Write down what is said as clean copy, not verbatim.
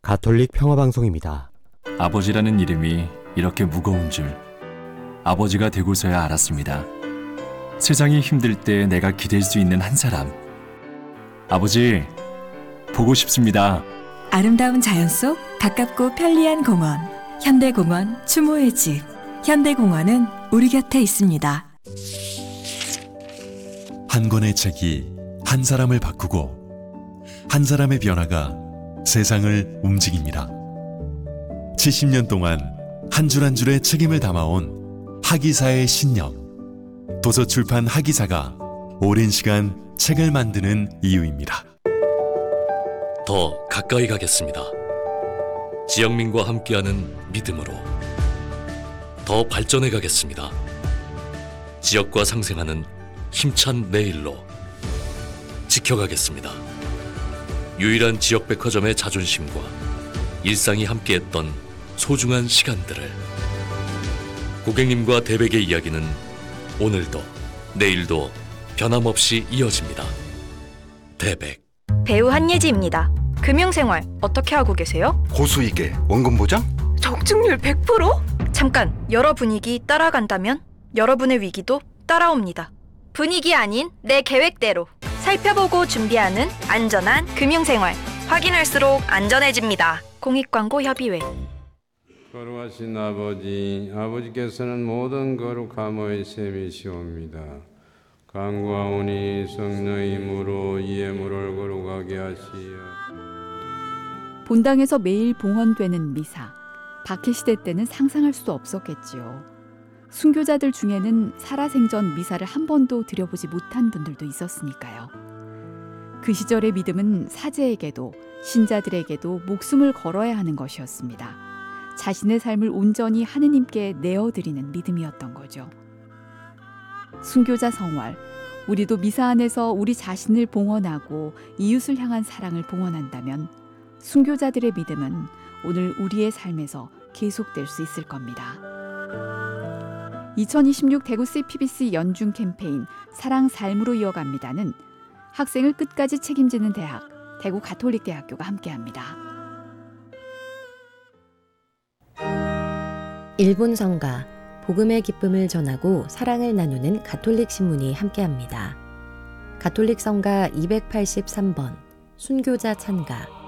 가톨릭 평화방송입니다. 아버지라는 이름이 이렇게 무거운 줄 아버지가 되고서야 알았습니다. 세상이 힘들 때 내가 기댈 수 있는 한 사람. 아버지, 보고 싶습니다. 아름다운 자연 속 가깝고 편리한 공원. 현대공원 추모의 집. 현대공원은 우리 곁에 있습니다. 한 권의 책이 한 사람을 바꾸고 한 사람의 변화가 세상을 움직입니다. 70년 동안 한 줄 한 줄의 책임을 담아온 하기사의 신념. 도서출판 하기사가 오랜 시간 책을 만드는 이유입니다. 더 가까이 가겠습니다. 지역민과 함께하는 믿음으로 더 발전해 가겠습니다. 지역과 상생하는 힘찬 내일로 지켜가겠습니다. 유일한 지역 백화점의 자존심과 일상이 함께했던 소중한 시간들을 고객님과 대백의 이야기는 오늘도 내일도 변함없이 이어집니다. 대백. 배우 한예지입니다. 금융생활 어떻게 하고 계세요? 고수익에 원금 보장? 적중률 100%? 잠깐, 여러 분위기 따라간다면 여러분의 위기도 따라옵니다. 분위기 아닌 내 계획대로 살펴보고 준비하는 안전한 금융생활. 확인할수록 안전해집니다. 공익광고협의회. 거룩하신 아버지, 아버지께서는 모든 거룩함의 셈이시옵니다. 간구하오니 성령의 힘으로 이의 물을 거룩하게 하시어. 본당에서 매일 봉헌되는 미사. 박해시대 때는 상상할 수 없었겠지요. 순교자들 중에는 살아생전 미사를 한 번도 드려보지 못한 분들도 있었으니까요. 그 시절의 믿음은 사제에게도 신자들에게도 목숨을 걸어야 하는 것이었습니다. 자신의 삶을 온전히 하느님께 내어드리는 믿음이었던 거죠. 순교자 성활, 우리도 미사 안에서 우리 자신을 봉헌하고 이웃을 향한 사랑을 봉헌한다면 순교자들의 믿음은 오늘 우리의 삶에서 계속될 수 있을 겁니다. 2026 대구 CPBC 연중 캠페인 사랑 삶으로 이어갑니다는 학생을 끝까지 책임지는 대학, 대구 가톨릭대학교가 함께합니다. 일본 성가, 복음의 기쁨을 전하고 사랑을 나누는 가톨릭 신문이 함께합니다. 가톨릭 성가 283번, 순교자 찬가.